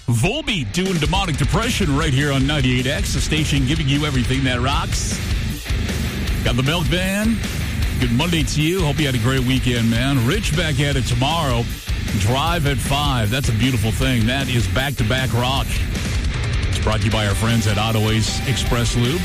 Volbeat doing Demonic Depression right here on 98X, the station giving you everything that rocks. Got the Milkman. Good Monday to you. Hope you had a great weekend, man. Rich back at it tomorrow. Drive at 5. That's a beautiful thing. That is back-to-back rock. It's brought to you by our friends at Autoways Express Lube.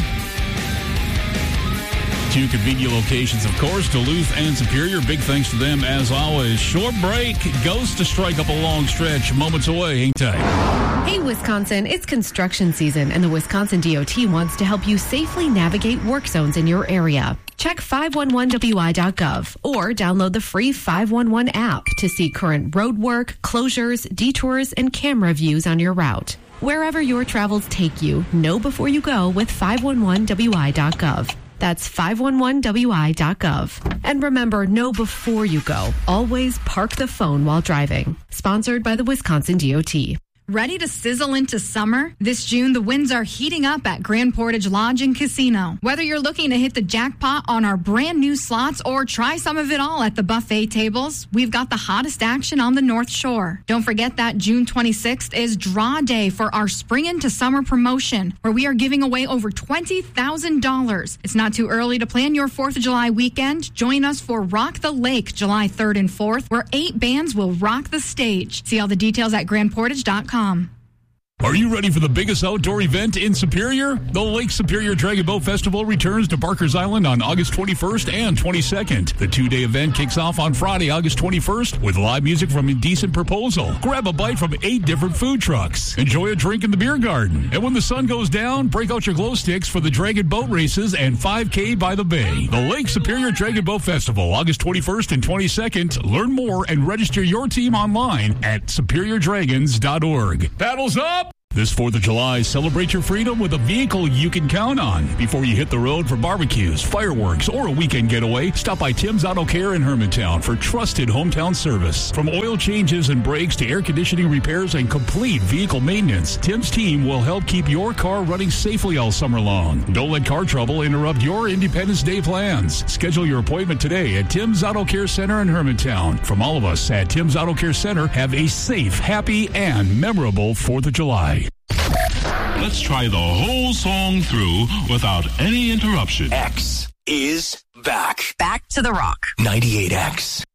2 convenient locations, of course, Duluth and Superior. Big thanks to them, as always. Short break goes to strike up a long stretch. Moments away. Hang tight. Hey, Wisconsin, it's construction season, and the Wisconsin DOT wants to help you safely navigate work zones in your area. Check 511wi.gov or download the free 511 app to see current road work, closures, detours, and camera views on your route. Wherever your travels take you, know before you go with 511wi.gov. That's 511wi.gov. And remember, know before you go. Always park the phone while driving. Sponsored by the Wisconsin DOT. Ready to sizzle into summer? This June, the winds are heating up at Grand Portage Lodge and Casino. Whether you're looking to hit the jackpot on our brand new slots or try some of it all at the buffet tables, we've got the hottest action on the North Shore. Don't forget that June 26th is Draw Day for our Spring into Summer promotion, where we are giving away over $20,000. It's not too early to plan your 4th of July weekend. Join us for Rock the Lake July 3rd and 4th, where 8 bands will rock the stage. See all the details at grandportage.com. Are you ready for the biggest outdoor event in Superior? The Lake Superior Dragon Boat Festival returns to Barker's Island on August 21st and 22nd. The 2-day event kicks off on Friday, August 21st with live music from Indecent Proposal. Grab a bite from 8 different food trucks. Enjoy a drink in the beer garden. And when the sun goes down, break out your glow sticks for the Dragon Boat Races and 5K by the Bay. The Lake Superior Dragon Boat Festival, August 21st and 22nd. Learn more and register your team online at superiordragons.org. Paddles up! This 4th of July, celebrate your freedom with a vehicle you can count on. Before you hit the road for barbecues, fireworks, or a weekend getaway, stop by Tim's Auto Care in Hermantown for trusted hometown service. From oil changes and brakes to air conditioning repairs and complete vehicle maintenance, Tim's team will help keep your car running safely all summer long. Don't let car trouble interrupt your Independence Day plans. Schedule your appointment today at Tim's Auto Care Center in Hermantown. From all of us at Tim's Auto Care Center, have a safe, happy, and memorable 4th of July. Let's try the whole song through without any interruption. X is back. Back to the rock. 98X.